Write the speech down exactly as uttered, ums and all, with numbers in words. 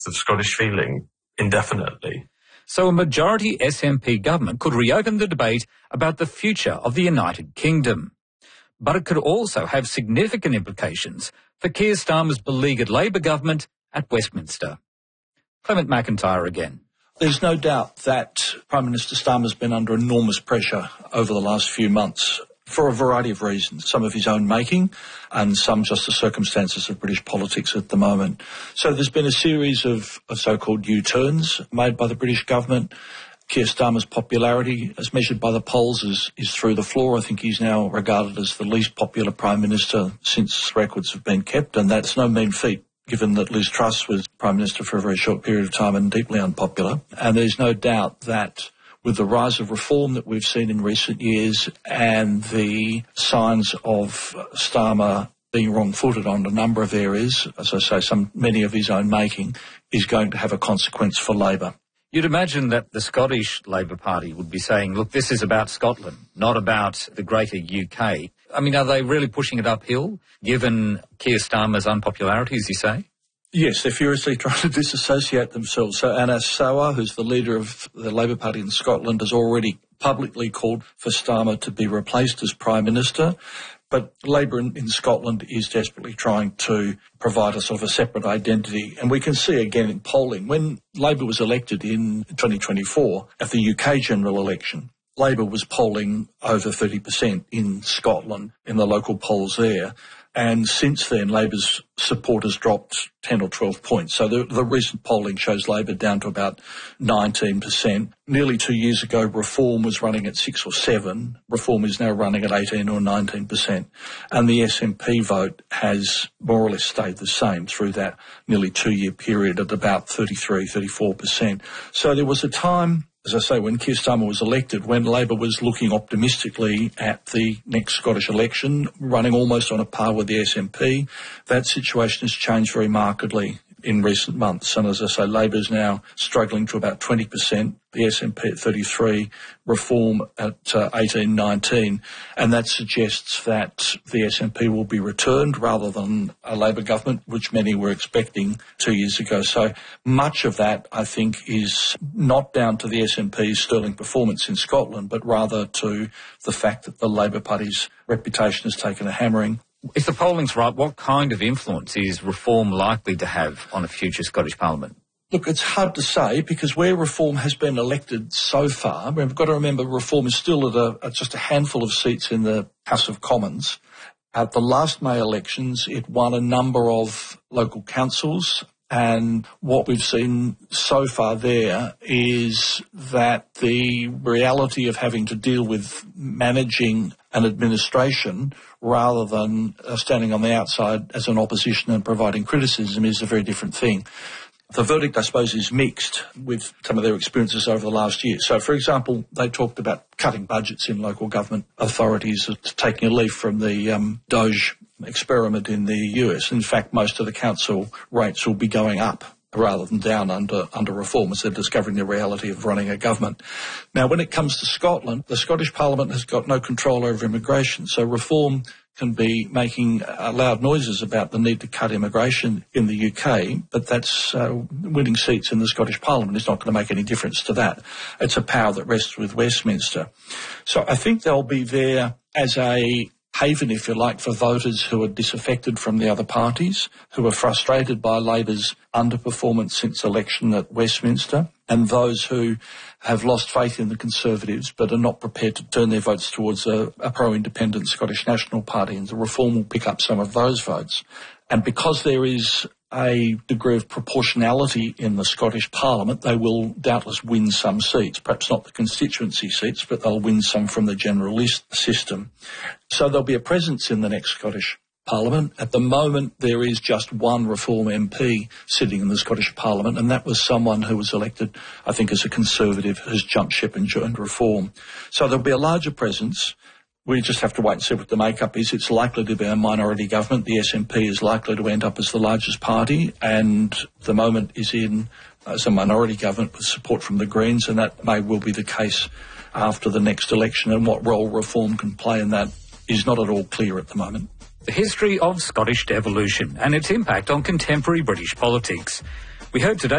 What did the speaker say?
of Scottish feeling indefinitely. So a majority S N P government could reopen the debate about the future of the United Kingdom. But it could also have significant implications for Keir Starmer's beleaguered Labor government at Westminster. Clement McIntyre again. There's no doubt that Prime Minister Starmer's been under enormous pressure over the last few months for a variety of reasons, some of his own making and some just the circumstances of British politics at the moment. So there's been a series of, of so-called U-turns made by the British government. Keir Starmer's popularity, as measured by the polls, is, is through the floor. I think he's now regarded as the least popular Prime Minister since records have been kept, and that's no mean feat, given that Liz Truss was Prime Minister for a very short period of time and deeply unpopular. And there's no doubt that with the rise of reform that we've seen in recent years and the signs of Starmer being wrong-footed on a number of areas, as I say, some many of his own making, is going to have a consequence for Labor. You'd imagine that the Scottish Labor Party would be saying, look, this is about Scotland, not about the greater U K. I mean, are they really pushing it uphill, given Keir Starmer's unpopularity, as you say? Yes, they're furiously trying to disassociate themselves. So Anas Sarwar, who's the leader of the Labor Party in Scotland, has already publicly called for Starmer to be replaced as Prime Minister. But Labor in, in Scotland is desperately trying to provide a sort of a separate identity. And we can see again in polling, when Labor was elected in twenty twenty-four at the U K general election, Labor was polling over thirty percent in Scotland in the local polls there. And since then, Labor's support has dropped ten or twelve points. So the, the recent polling shows Labor down to about nineteen percent. Nearly two years ago, Reform was running at six or seven. Reform is now running at eighteen or nineteen percent. And the S N P vote has more or less stayed the same through that nearly two-year period at about thirty-three, thirty-four percent. So there was a time, as I say, when Keir Starmer was elected, when Labor was looking optimistically at the next Scottish election, running almost on a par with the S N P. That situation has changed very markedly in recent months. And as I say, Labor's now struggling to about twenty percent, the S N P at thirty-three, Reform at uh, eighteen, nineteen. And that suggests that the S N P will be returned rather than a Labor government, which many were expecting two years ago. So much of that, I think, is not down to the S N P's sterling performance in Scotland, but rather to the fact that the Labor Party's reputation has taken a hammering. If the polling's right, what kind of influence is Reform likely to have on a future Scottish Parliament? Look, it's hard to say because where Reform has been elected so far, we've got to remember Reform is still at, a, at just a handful of seats in the House of Commons. At the last May elections, it won a number of local councils, and what we've seen so far there is that the reality of having to deal with managing an administration rather than uh, standing on the outside as an opposition and providing criticism is a very different thing. The verdict, I suppose, is mixed with some of their experiences over the last year. So, for example, they talked about cutting budgets in local government authorities, taking a leaf from the um, Doge experiment in the U S. In fact, most of the council rates will be going up rather than down under under Reform, as they're discovering the reality of running a government. Now, when it comes to Scotland, the Scottish Parliament has got no control over immigration, so Reform can be making uh, loud noises about the need to cut immigration in the U K, but that's uh, winning seats in the Scottish Parliament is not going to make any difference to that. It's a power that rests with Westminster. So I think they'll be there as a haven, if you like, for voters who are disaffected from the other parties, who are frustrated by Labor's underperformance since election at Westminster, and those who have lost faith in the Conservatives but are not prepared to turn their votes towards a, a pro-independent Scottish National Party, and the Reform will pick up some of those votes. And because there is a degree of proportionality in the Scottish Parliament, they will doubtless win some seats, perhaps not the constituency seats, but they'll win some from the general list system. So there'll be a presence in the next Scottish Parliament. At the moment, there is just one Reform M P sitting in the Scottish Parliament, and that was someone who was elected, I think, as a Conservative, who's jumped ship and joined Reform. So there'll be a larger presence. We just have to wait and see what the makeup is. It's likely to be a minority government. The S N P is likely to end up as the largest party, and at the moment is in as a minority government with support from the Greens, and that may well be the case after the next election, and what role Reform can play in that is not at all clear at the moment. The history of Scottish devolution and its impact on contemporary British politics. We heard today